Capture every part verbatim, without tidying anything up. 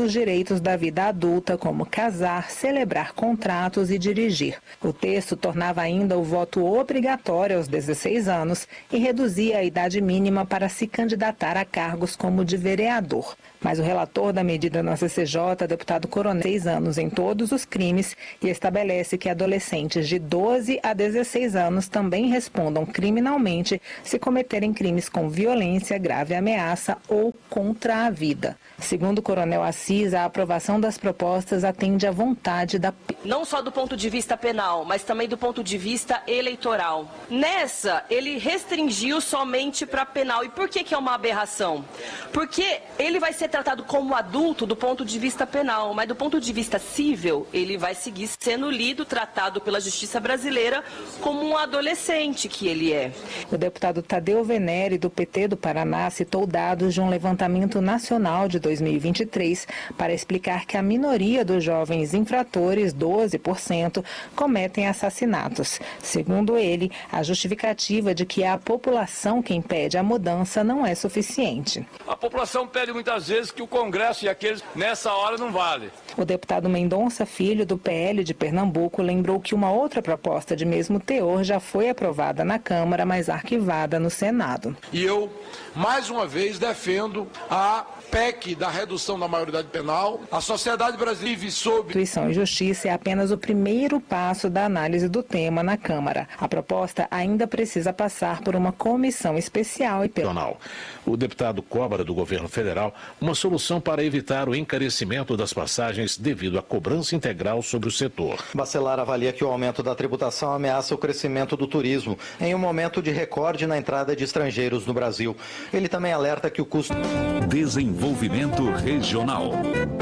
os direitos da vida adulta, como casar, celebrar contratos e dirigir. O texto tornava ainda o voto obrigatório aos dezesseis anos e reduzia a idade mínima para se candidatar a cargos como de vereador. Mas o relator da medida na C C J, deputado Coronel, seis anos em todos os crimes e estabelece que adolescentes de doze a dezesseis anos também respondam criminalmente se cometerem crimes com violência, grave ameaça ou contra a vida. Segundo o Coronel Assis, a aprovação das propostas atende à vontade da... Não só do ponto de vista penal, mas também do ponto de vista eleitoral. Nessa, ele restringiu somente para penal. E por que que é uma aberração? Porque ele vai ser tratado como adulto do ponto de vista penal, mas do ponto de vista civil, ele vai seguir sendo lido, tratado pela justiça brasileira como um adolescente que ele é. O deputado Tadeu Venere, do P T do Paraná, citou dados de um levantamento nacional de dois mil e vinte e três para explicar que a minoria dos jovens infratores, doze por cento, cometem assassinatos. Segundo ele, a justificativa de que é a população quem pede a mudança não é suficiente. A população pede muitas vezes que o Congresso e aqueles nessa hora não vale. O deputado Mendonça Filho, do P L de Pernambuco, lembrou que uma outra proposta de mesmo teor já foi aprovada na Câmara, mas arquivada no Senado. E eu, mais uma vez, defendo a P E C da redução da maioridade penal. A sociedade brasileira vive sob... Constituição e Justiça é apenas o primeiro passo da análise do tema na Câmara. A proposta ainda precisa passar por uma comissão especial e pelo... O deputado cobra do governo federal uma solução para evitar o encarecimento das passagens devido à cobrança integral sobre o setor. Bacelar avalia que o aumento da tributação ameaça o crescimento do turismo, em um momento de recorde na entrada de estrangeiros no Brasil. Ele também alerta que o custo... Desenvolvimento Regional.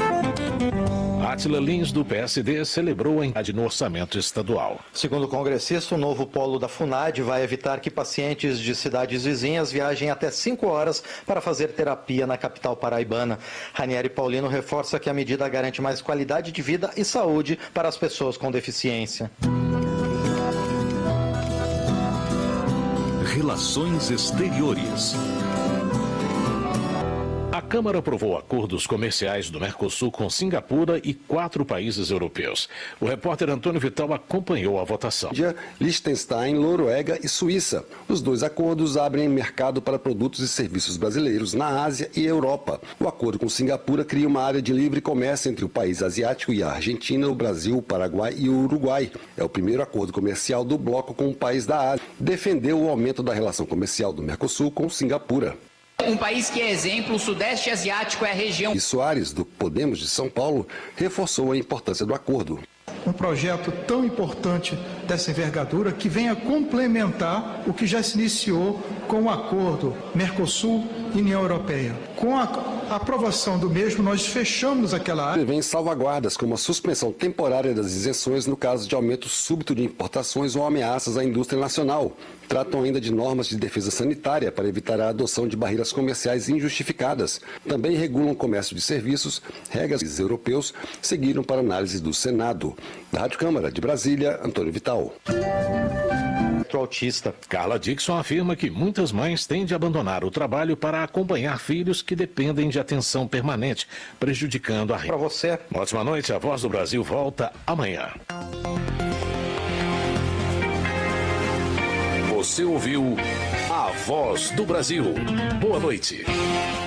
Átila Lins, do P S D, celebrou a entrada no orçamento estadual. Segundo o congressista, o novo polo da FUNAD vai evitar que pacientes de cidades vizinhas viajem até cinco horas para fazer terapia na capital paraibana. Ranieri Paulino reforça que a medida garante mais qualidade de vida e saúde para as pessoas com deficiência. Relações Exteriores. A Câmara aprovou acordos comerciais do Mercosul com Singapura e quatro países europeus. O repórter Antônio Vital acompanhou a votação. Liechtenstein, Noruega e Suíça. Os dois acordos abrem mercado para produtos e serviços brasileiros na Ásia e Europa. O acordo com Singapura cria uma área de livre comércio entre o país asiático e a Argentina, o Brasil, o Paraguai e o Uruguai. É o primeiro acordo comercial do bloco com um país da Ásia. Defendeu o aumento da relação comercial do Mercosul com Singapura. Um país que é exemplo, o Sudeste Asiático é a região... E Soares, do Podemos de São Paulo, reforçou a importância do acordo. Um projeto tão importante dessa envergadura que venha complementar o que já se iniciou com o acordo Mercosul-União Europeia. Com a aprovação do mesmo, nós fechamos aquela área. Prevê salvaguardas, como a suspensão temporária das isenções no caso de aumento súbito de importações ou ameaças à indústria nacional. Tratam ainda de normas de defesa sanitária para evitar a adoção de barreiras comerciais injustificadas. Também regulam o comércio de serviços, regras europeus seguiram para análise do Senado. Da Rádio Câmara de Brasília, Antônio Vital. Autista. Carla Dixon afirma que muitas mães têm de abandonar o trabalho para acompanhar filhos que dependem de atenção permanente, prejudicando a renda. Para você. Uma ótima noite, a Voz do Brasil volta amanhã. Você ouviu a Voz do Brasil. Boa noite.